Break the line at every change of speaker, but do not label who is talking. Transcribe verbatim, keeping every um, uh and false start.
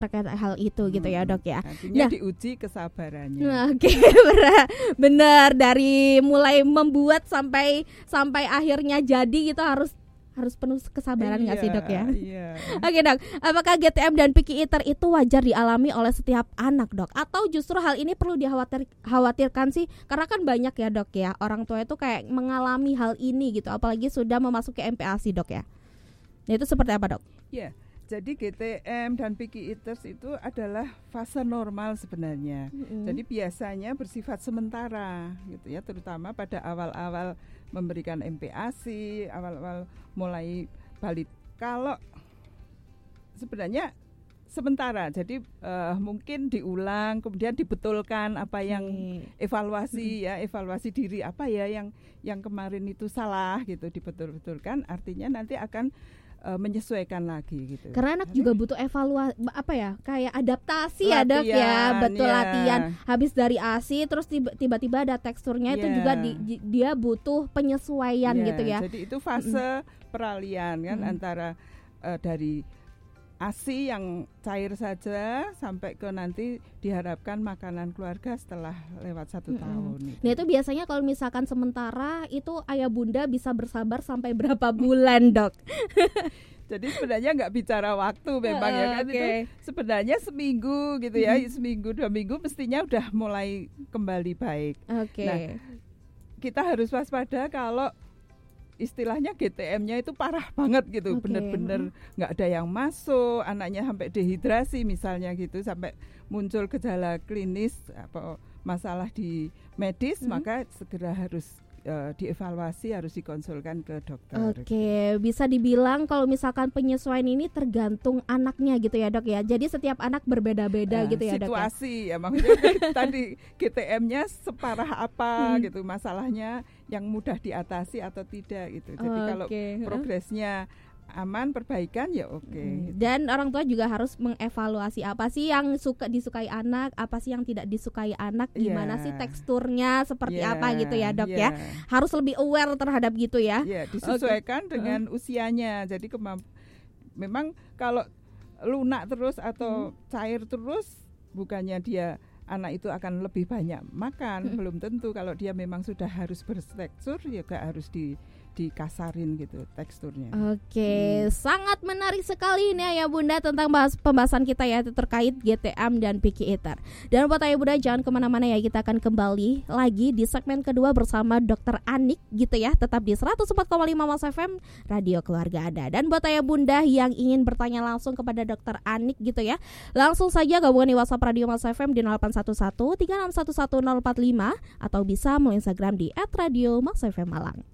terkait hal itu gitu ya dok ya.
Artinya nah, diuji kesabarannya.
Oke, okay, benar dari mulai membuat sampai sampai akhirnya jadi gitu harus harus penuh kesabaran nggak
iya,
sih dok ya?
Iya.
Oke okay, dok, apakah G T M dan picky eater itu wajar dialami oleh setiap anak dok? Atau justru hal ini perlu dikhawatir khawatirkan sih? Karena kan banyak ya dok ya orang tua itu kayak mengalami hal ini gitu, apalagi sudah memasuki M P A S I dok ya. Nah, itu seperti apa dok?
Iya. Yeah. Jadi G T M dan picky eaters itu adalah fase normal sebenarnya. Mm-hmm. Jadi biasanya bersifat sementara gitu ya, terutama pada awal-awal memberikan M P A S I, awal-awal mulai balik. Kalau sebenarnya sementara, jadi uh, mungkin diulang, kemudian dibetulkan apa yang hmm. evaluasi ya, evaluasi diri apa ya yang yang kemarin itu salah gitu, dibetul-betulkan. Artinya nanti akan Uh, menyesuaikan lagi gitu.
Karena anak juga butuh evaluasi apa ya, kayak adaptasi latihan, ya dok ya, betul ya. Latihan. Habis dari A S I terus tiba- tiba-tiba ada teksturnya, yeah. Itu juga di, di, dia butuh penyesuaian yeah. gitu ya.
Jadi itu fase mm-hmm. peralihan kan mm-hmm. antara uh, dari A S I yang cair saja sampai ke nanti diharapkan makanan keluarga setelah lewat satu mm-hmm. tahun. Itu.
Nah itu biasanya kalau misalkan sementara itu ayah bunda bisa bersabar sampai berapa bulan dok?
Jadi sebenarnya nggak bicara waktu memang uh, ya kan okay. Itu sebenarnya seminggu gitu ya, mm-hmm. seminggu dua minggu mestinya udah mulai kembali baik.
Okay.
Nah kita harus waspada kalau istilahnya G T M-nya itu parah banget gitu, okay. bener-bener nggak ada yang masuk, anaknya sampai dehidrasi misalnya gitu, sampai muncul gejala klinis apa masalah di medis, mm-hmm. maka segera harus uh, dievaluasi, harus dikonsulkan ke dokter.
Oke, okay. Bisa dibilang kalau misalkan penyesuaian ini tergantung anaknya gitu ya dok ya. Jadi setiap anak berbeda-beda uh, gitu ya dok.
Situasi ya, ya maksudnya tadi G T M-nya separah apa hmm. gitu masalahnya, yang mudah diatasi atau tidak gitu. Jadi okay. kalau progresnya aman, perbaikan ya oke. Okay.
Dan orang tua juga harus mengevaluasi apa sih yang suka disukai anak, apa sih yang tidak disukai anak, gimana yeah. sih teksturnya, seperti yeah. apa gitu ya dok yeah. ya. Harus lebih aware terhadap gitu ya.
Yeah, disesuaikan okay. dengan uh. usianya. Jadi kemamp- memang kalau lunak terus atau hmm. cair terus, bukannya dia anak itu akan lebih banyak makan, hmm. belum tentu. Kalau dia memang sudah harus bertekstur, juga harus di dikasarin gitu teksturnya.
Oke, hmm. sangat menarik sekali ini ya bunda tentang bahas pembahasan kita ya terkait G T M dan picky eater. Dan buat ayah bunda jangan kemana-mana ya, kita akan kembali lagi di segmen kedua bersama dokter Anik gitu ya, tetap di seratus empat koma lima Mas F M Radio Keluarga Anda. Dan buat ayah bunda yang ingin bertanya langsung kepada dokter Anik gitu ya, langsung saja gabungan di WhatsApp Radio Mas F M di nol delapan satu satu tiga enam satu satu nol empat lima atau bisa melalui Instagram di et radio mas f m malang.